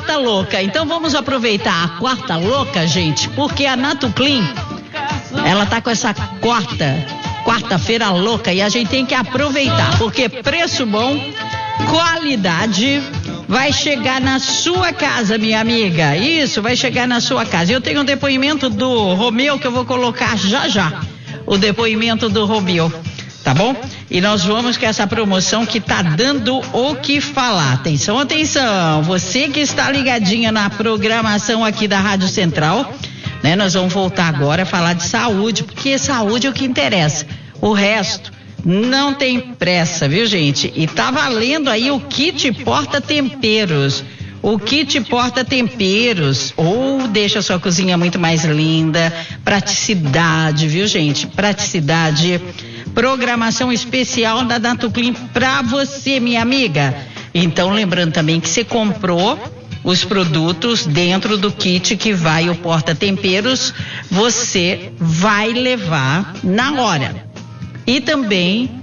quarta louca. Então vamos aproveitar a quarta louca, gente, porque a Natuclean, ela tá com essa quarta-feira louca e a gente tem que aproveitar, porque preço bom, qualidade, vai chegar na sua casa, minha amiga. Isso, vai chegar na sua casa. Eu tenho um depoimento do Romeu que eu vou colocar já. O depoimento do Romeu, tá bom? E nós vamos com essa promoção que tá dando o que falar. Atenção, atenção. Você que está ligadinha na programação aqui da Rádio Central, né? Nós vamos voltar agora a falar de saúde, porque saúde é o que interessa. O resto não tem pressa, viu, gente? E tá valendo aí o kit porta-temperos. O kit porta-temperos, ou deixa a sua cozinha muito mais linda. Praticidade, viu, gente? Praticidade. Programação especial da Natuclean pra você, minha amiga. Então, lembrando também que você comprou os produtos dentro do kit que vai o porta-temperos, você vai levar na hora. E também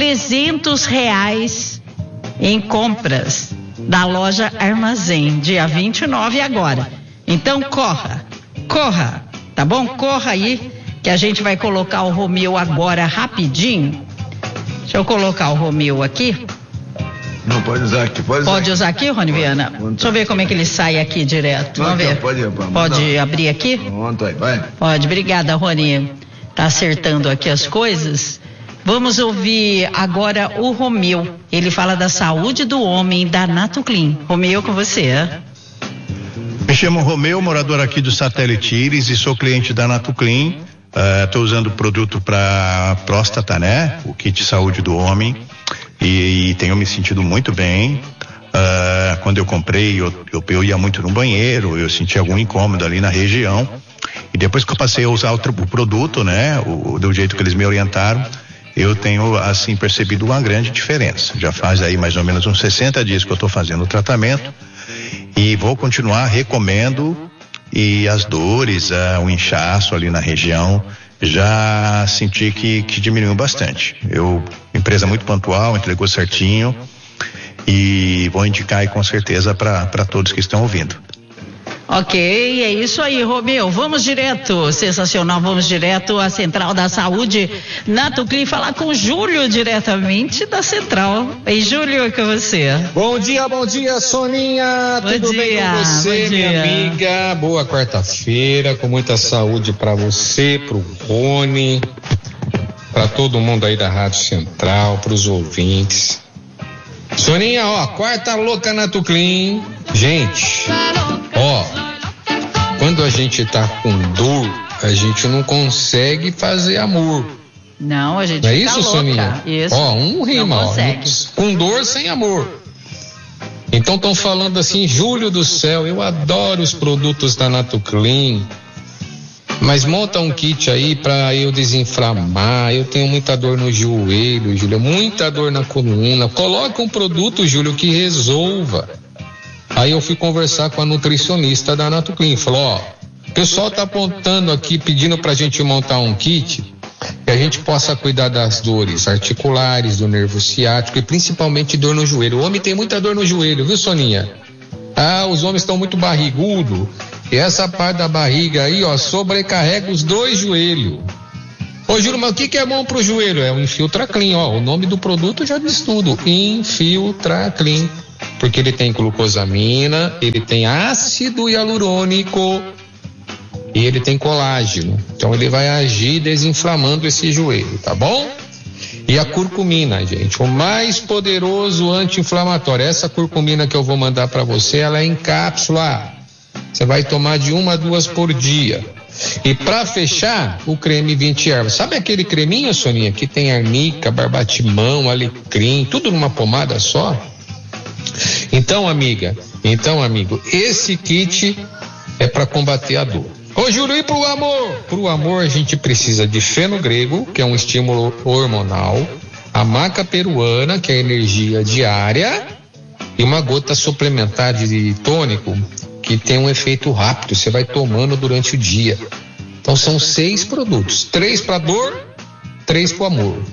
R$300 em compras da loja Armazém, dia 29 agora. Então corra, tá bom? Corra aí, que a gente vai colocar o Romeu agora rapidinho. Deixa eu colocar o Romeu aqui. Não, pode usar aqui. Pode usar aqui, Rony Viana? Deixa eu ver como é que ele sai aqui direto. Vamos ver. Pode abrir aqui? Pronto, aí, vai. Pode, obrigada, Rony. Tá acertando aqui as coisas. Vamos ouvir agora o Romeu. Ele fala da saúde do homem da Natuclean. Romeu, com você. Me chamo Romeu, morador aqui do Satélite Íris e sou cliente da Natuclean. Estou usando o produto para próstata, né? O kit saúde do homem. E tenho me sentido muito bem. Quando eu comprei, eu ia muito no banheiro, eu senti algum incômodo ali na região. E depois que eu passei a usar o produto, né? Do jeito que eles me orientaram, eu tenho, assim, percebido uma grande diferença. Já faz aí mais ou menos uns 60 dias que eu estou fazendo o tratamento e vou continuar, recomendo. E as dores, o inchaço ali na região, já senti que diminuiu bastante. Empresa muito pontual, entregou certinho e vou indicar aí com certeza para todos que estão ouvindo. Ok, é isso aí, Romeu. Vamos direto, sensacional, vamos direto à Central da Saúde Natuclean, falar com o Júlio diretamente da Central. Ei, Júlio, com você. Bom dia, Soninha. Tudo bem com você, minha amiga? Boa quarta-feira, com muita saúde para você, pro Rony, para todo mundo aí da Rádio Central, pros ouvintes. Soninha, quarta louca Natuclean. Gente, quando a gente tá com dor, a gente não consegue fazer amor. Não, a gente não fica é isso, louca. Soninha? Isso. Um rima, com dor sem amor. Então estão falando assim, Júlio do céu, eu adoro os produtos da Natuclean, mas monta um kit aí pra eu desinflamar, eu tenho muita dor no joelho, Júlio, muita dor na coluna, coloca um produto, Júlio, que resolva. Aí eu fui conversar com a nutricionista da Natuclean, falou, o pessoal tá apontando aqui, pedindo pra gente montar um kit que a gente possa cuidar das dores articulares, do nervo ciático e principalmente dor no joelho. O homem tem muita dor no joelho, viu, Soninha? Os homens estão muito barrigudos e essa parte da barriga aí, sobrecarrega os dois joelhos. Ô, Júlio, mas o que é bom pro joelho? É o Infiltraclean, o nome do produto já diz tudo, Infiltraclean. Porque ele tem glucosamina, ele tem ácido hialurônico e ele tem colágeno. Então ele vai agir desinflamando esse joelho, tá bom? E a curcumina, gente, o mais poderoso anti-inflamatório. Essa curcumina que eu vou mandar para você, ela é em cápsula. Você vai tomar de 1 a 2 por dia. E para fechar, o creme 20 ervas. Sabe aquele creminho, Soninha, que tem arnica, barbatimão, alecrim, tudo numa pomada só? Então, amigo, esse kit é para combater a dor. Ô, Júlio, e pro amor? Pro amor a gente precisa de feno grego, que é um estímulo hormonal, a maca peruana, que é a energia diária, e uma gota suplementar de tônico, que tem um efeito rápido, você vai tomando durante o dia. Então são 6 produtos, 3 para dor, 3 pro amor.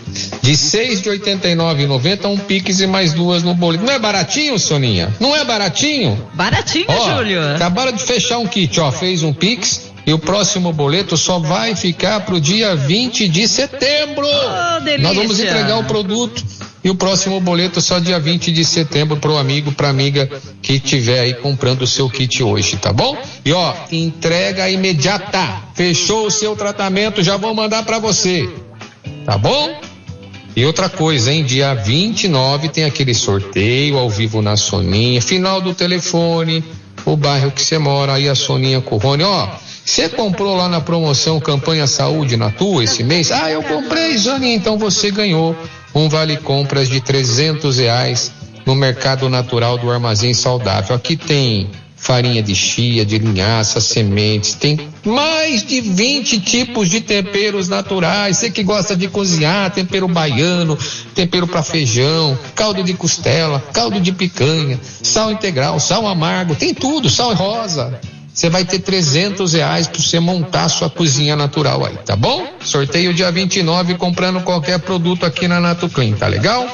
De R$ 6,89,90 um Pix e mais 2 no boleto. Não é baratinho, Soninha? Não é baratinho? Baratinho, Júlio. Acabaram de fechar um kit, fez um Pix e o próximo boleto só vai ficar pro dia 20 de setembro. Delícia. Nós vamos entregar o produto e o próximo boleto só dia 20 de setembro pro amigo, pra amiga que tiver aí comprando o seu kit hoje, tá bom? E entrega imediata. Fechou o seu tratamento, já vou mandar pra você. Tá bom? E outra coisa, hein? Dia 29 tem aquele sorteio ao vivo na Soninha, final do telefone, o bairro que você mora, aí a Soninha com o Rony. Você comprou lá na promoção Campanha Saúde na tua esse mês? Eu comprei, Soninha, então você ganhou um vale compras de R$300 no Mercado Natural do Armazém Saudável. Aqui tem farinha de chia, de linhaça, sementes, tem mais de 20 tipos de temperos naturais. Você que gosta de cozinhar, tempero baiano, tempero para feijão, caldo de costela, caldo de picanha, sal integral, sal amargo, tem tudo, sal rosa. Você vai ter R$300 para você montar a sua cozinha natural aí, tá bom? Sorteio dia 29 comprando qualquer produto aqui na Natuclean, tá legal?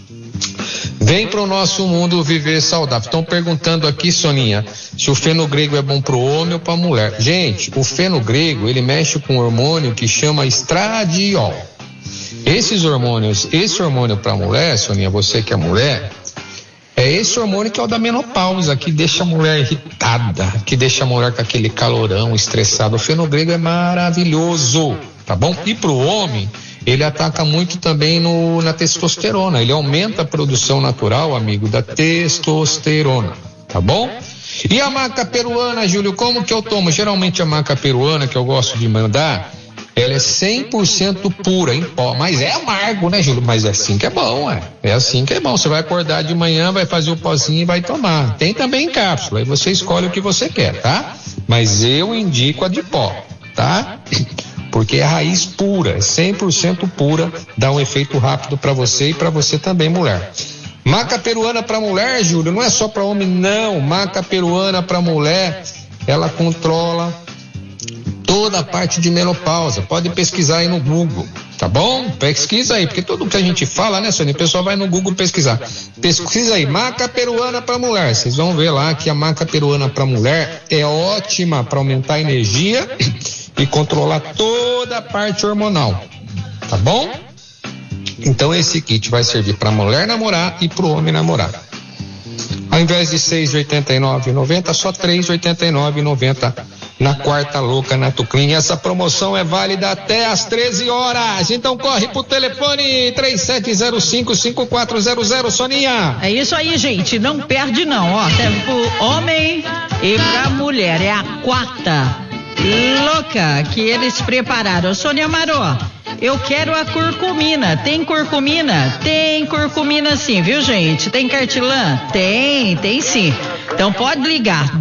Vem pro nosso mundo viver saudável. Estão perguntando aqui, Soninha, se o fenogrego é bom pro homem ou pra mulher. Gente, o fenogrego, ele mexe com um hormônio que chama estradiol. Esse hormônio pra mulher, Soninha, você que é mulher, é esse hormônio que é o da menopausa, que deixa a mulher irritada, que deixa a mulher com aquele calorão, estressado. O fenogrego é maravilhoso, tá bom? E pro homem, ele ataca muito também na testosterona. Ele aumenta a produção natural, amigo, da testosterona, tá bom? E a maca peruana, Júlio, como que eu tomo? Geralmente a maca peruana que eu gosto de mandar, ela é 100% pura em pó, mas é amargo, né, Júlio? Mas é assim que é bom, é assim que é bom. Você vai acordar de manhã, vai fazer o pozinho e vai tomar. Tem também em cápsula, aí você escolhe o que você quer, tá? Mas eu indico a de pó, tá? Porque é raiz pura, 100% pura, dá um efeito rápido para você e para você também, mulher. Maca peruana para mulher, Júlio, não é só para homem, não. Maca peruana para mulher, ela controla toda a parte de menopausa. Pode pesquisar aí no Google, tá bom? Pesquisa aí, porque tudo que a gente fala, né, Sônia? O pessoal vai no Google pesquisar. Pesquisa aí, maca peruana para mulher. Vocês vão ver lá que a maca peruana para mulher é ótima para aumentar a energia e controlar toda a parte hormonal, tá bom? Então esse kit vai servir para mulher namorar e para o homem namorar. Ao invés de R$6,89,90, só R$3,89,90 na quarta louca Natuclean. Essa promoção é válida até às 13 horas. Então corre pro telefone 3705-5400, Soninha. É isso aí, gente. Não perde não, Tem pro homem e pra mulher. É a quarta louca que eles prepararam. Sônia Maró, eu quero a curcumina. Tem curcumina? Tem curcumina sim, viu, gente? Tem cartilã? Tem sim. Então pode ligar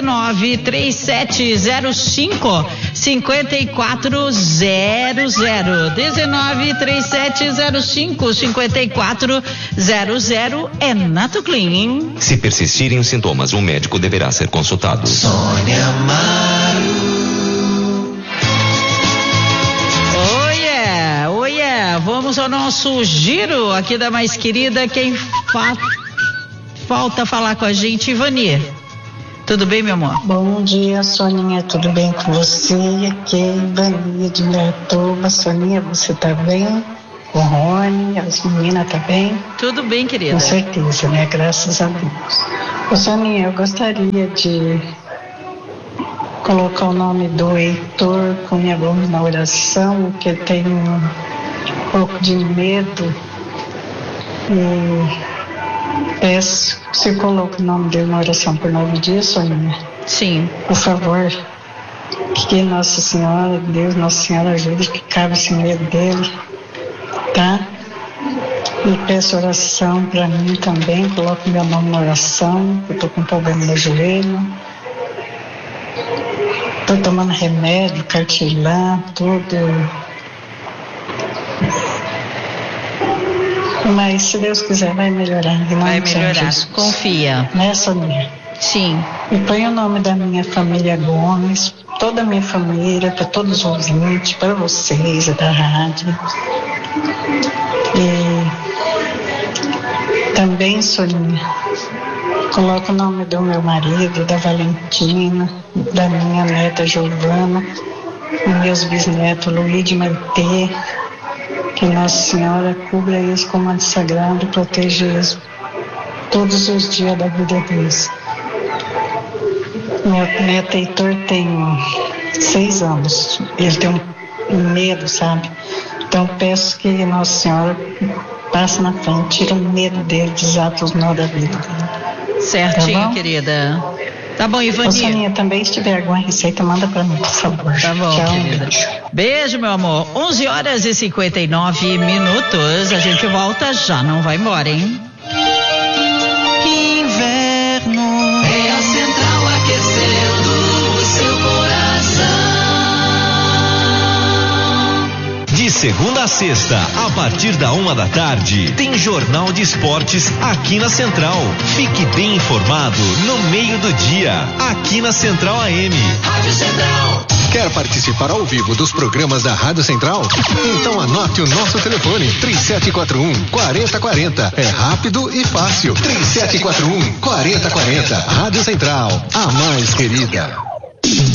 193705 5400 193705 5400 é Natuclean. Se persistirem os sintomas, o médico deverá ser consultado. Sônia Amaro. Vamos ao nosso giro aqui da mais querida. Quem falta falar com a gente, Ivani. Tudo bem, meu amor? Bom dia, Soninha, tudo bem com você? Aqui é Ivani de Miratoba. Soninha, você tá bem? O Rony, as meninas tá bem? Tudo bem, querida. Com certeza, né? Graças a Deus. Ô, Soninha, eu gostaria de colocar o nome do Heitor Cunha Gomes na oração, que ele tem um pouco de medo, e peço que você coloque o nome dele na oração por 9 dias, Soninha. Sim. Por favor, que Nossa Senhora, Deus, Nossa Senhora ajude, que cabe esse medo dele, tá? E peço oração para mim também, coloque meu nome na oração, eu tô com problema no joelho, tô tomando remédio, cartilã, tudo. Mas se Deus quiser vai melhorar. Vai melhorar, confia. Né, Soninha? Sim. E põe o nome da minha família Gomes, toda a minha família, para todos os ouvintes, para vocês da rádio. E também, Soninha, coloco o nome do meu marido, da Valentina, da minha neta Giovana, e meus bisnetos Luíde e Maitê, que Nossa Senhora cubra eles com manto sagrado e proteja eles todos os dias da vida deles. Meu neto Heitor tem 6 anos, ele tem um medo, sabe? Então peço que Nossa Senhora passe na frente, tira o medo dele, desata os nó da vida dele. Certinho, tá bom? Querida. Tá bom, Ivani. Soninha, também se tiver alguma receita, manda pra mim, por favor. Tá bom, tchau, querida. Beijo, meu amor. 11h59. A gente volta já, não vai embora, hein? Inverno é a central aquecendo o seu coração. De segunda a sexta, a partir da 1h, tem Jornal de Esportes aqui na Central. Fique bem informado no meio do dia, aqui na Central AM. Rádio Central. Quer participar ao vivo dos programas da Rádio Central? Então anote o nosso telefone, 3741-4040. É rápido e fácil. 3741-4040. Rádio Central, a mais querida.